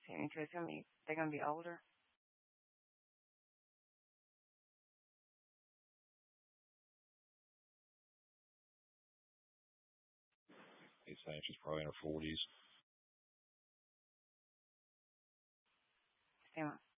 Because they're gonna be older. He's saying she's probably in her 40s. Damn.